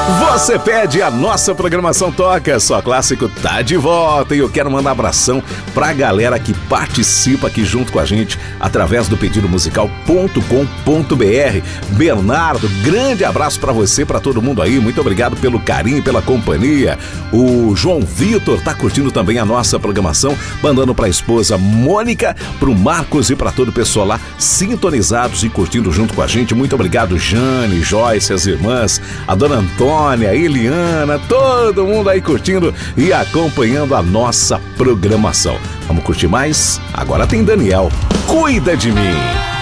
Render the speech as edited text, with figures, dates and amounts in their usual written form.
Você pede, a nossa programação toca, Só Clássico tá de volta e eu quero mandar um abração pra galera que participa aqui junto com a gente através do pedidomusical.com.br. Bernardo, grande abraço pra você, pra todo mundo aí, muito obrigado pelo carinho, pela companhia. O João Vitor tá curtindo também a nossa programação, mandando pra esposa Mônica, pro Marcos e pra todo o pessoal lá sintonizados e curtindo junto com a gente. Muito obrigado, Jane, Joyce, as irmãs, a dona Antônia, a Eliana, todo mundo aí curtindo e acompanhando a nossa programação. Vamos curtir mais? Agora tem Daniel, Cuida de Mim.